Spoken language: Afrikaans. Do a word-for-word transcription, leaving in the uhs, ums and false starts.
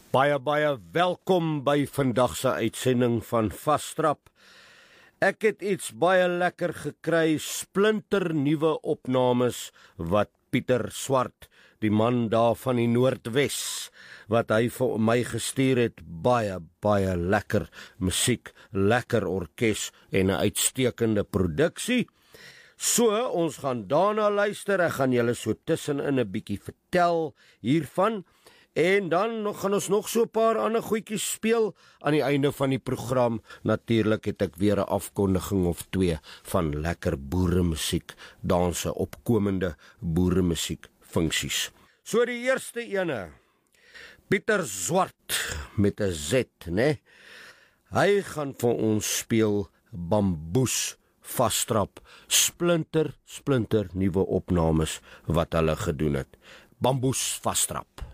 Baie, baie welkom by vandag se uitsending van Vastrap. Ek het iets baie lekker gekry, splinter nuwe opnames wat Pieter Swart, die man daar van die Noordwes, wat hy vir my gestuur het, baie, baie lekker musiek, lekker orkes en 'n uitstekende produksie. So, ons gaan daarna luister, ek gaan julle so tussenin 'n bietjie vertel hiervan, en dan nog, gaan ons nog so 'n paar ander goedjies speel aan die einde van die program. Natuurlik het ek weer 'n afkondiging of twee van lekker boeremusiek, danse, opkomende boeremusiek funksies. So die eerste ene, Pieter Swart met 'n Z, né? Hy gaan vir ons speel Bamboes Vastrap, splinter, splinter nuwe opnames wat hulle gedoen het. Bamboes Vastrap.